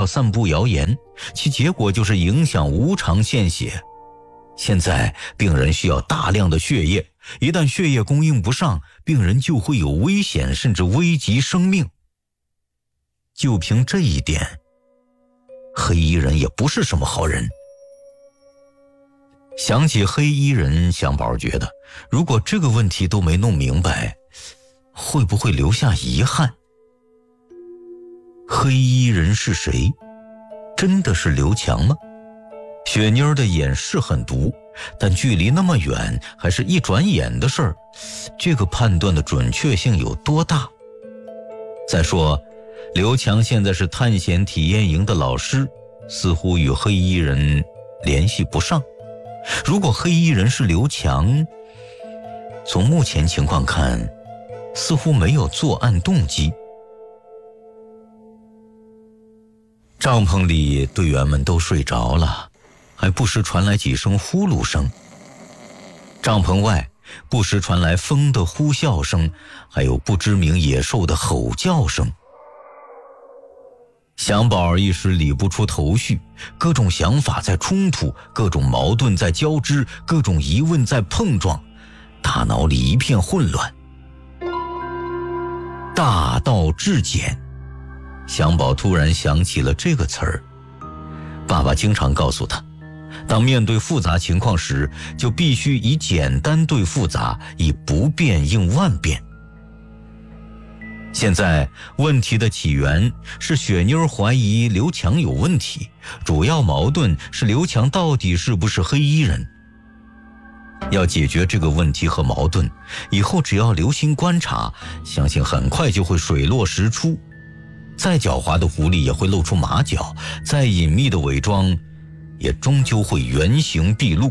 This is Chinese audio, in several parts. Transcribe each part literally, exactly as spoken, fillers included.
散布谣言，其结果就是影响无偿献血。现在病人需要大量的血液，一旦血液供应不上，病人就会有危险，甚至危及生命。就凭这一点，黑衣人也不是什么好人。想起黑衣人，香宝觉得如果这个问题都没弄明白，会不会留下遗憾？黑衣人是谁？真的是刘强吗？雪妞的眼是很毒，但距离那么远，还是一转眼的事儿，这个判断的准确性有多大？再说，刘强现在是探险体验营的老师，似乎与黑衣人联系不上。如果黑衣人是刘强，从目前情况看，似乎没有作案动机。帐篷里队员们都睡着了，还不时传来几声呼噜声。帐篷外不时传来风的呼啸声，还有不知名野兽的吼叫声。祥宝一时理不出头绪，各种想法在冲突，各种矛盾在交织，各种疑问在碰撞，大脑里一片混乱。大道至简，祥宝突然想起了这个词儿。爸爸经常告诉他，当面对复杂情况时，就必须以简单对复杂，以不变应万变。现在问题的起源是雪妞怀疑刘强有问题，主要矛盾是刘强到底是不是黑衣人。要解决这个问题和矛盾，以后只要留心观察，相信很快就会水落石出。再狡猾的狐狸也会露出马脚，再隐秘的伪装也终究会原形毕露。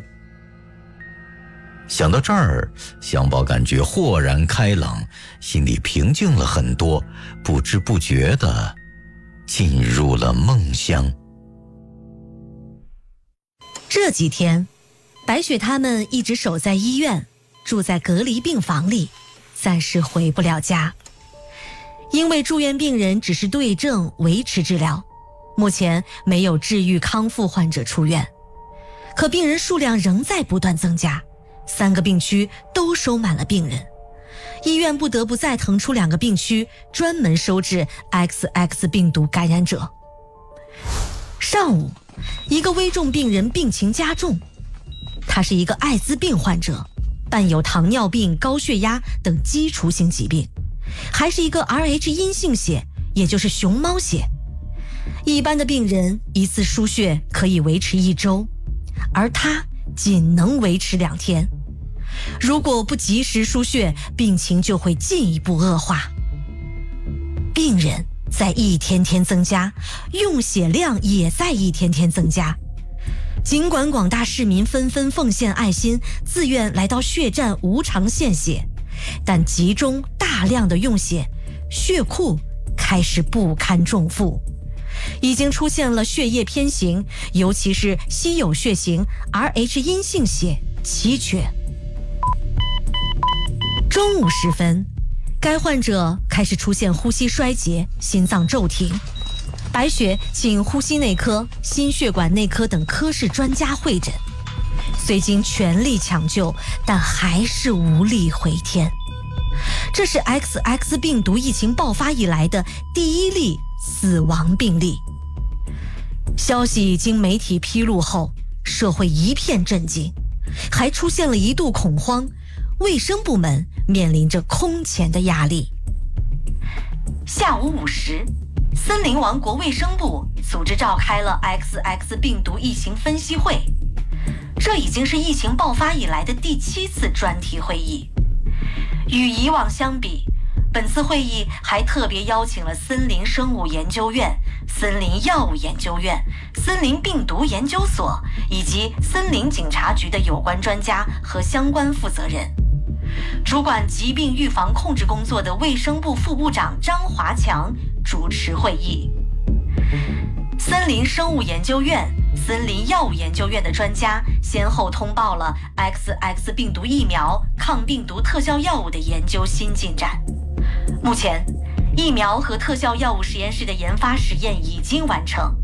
想到这儿，香宝感觉豁然开朗，心里平静了很多，不知不觉地进入了梦乡。 这几天，白雪他们一直守在医院，住在隔离病房里，暂时回不了家。因为住院病人只是对症维持治疗，目前没有治愈康复患者出院，可病人数量仍在不断增加，三个病区都收满了病人，医院不得不再腾出两个病区，专门收治 X X 病毒感染者。上午，一个危重病人病情加重，他是一个艾滋病患者，伴有糖尿病、高血压等基础性疾病，还是一个 R H 阴性血，也就是熊猫血。一般的病人一次输血可以维持一周，而他仅能维持两天。如果不及时输血，病情就会进一步恶化。病人在一天天增加，用血量也在一天天增加。尽管广大市民纷纷奉献爱心，自愿来到血站无偿献血，但集中大量的用血，血库开始不堪重负，已经出现了血液偏形，尤其是稀有血型 R H 阴性血奇缺。中午时分，该患者开始出现呼吸衰竭、心脏骤停。白雪请呼吸内科、心血管内科等科室专家会诊，虽经全力抢救，但还是无力回天。这是 X X 病毒疫情爆发以来的第一例死亡病例。消息经媒体披露后，社会一片震惊，还出现了一度恐慌，卫生部门面临着空前的压力。下午五时，森林王国卫生部组织召开了 X X 病毒疫情分析会，这已经是疫情爆发以来的第七次专题会议。与以往相比，本次会议还特别邀请了森林生物研究院、森林药物研究院、森林病毒研究所以及森林警察局的有关专家和相关负责人。主管疾病预防控制工作的卫生部副部长张华强主持会议。森林生物研究院、森林药物研究院的专家先后通报了 X X 病毒疫苗、抗病毒特效药物的研究新进展。目前，疫苗和特效药物实验室的研发实验已经完成，